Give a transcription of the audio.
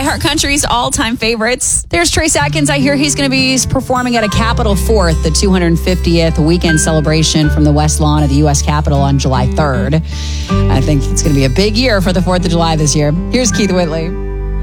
iHeart Country's all-time favorites. There's Trace Atkins. I hear he's going to be performing at a Capitol 4th, the 250th weekend celebration from the West Lawn of the U.S. Capitol on July 3rd. I think it's going to be a big year for the 4th of July this year. Here's Keith Whitley.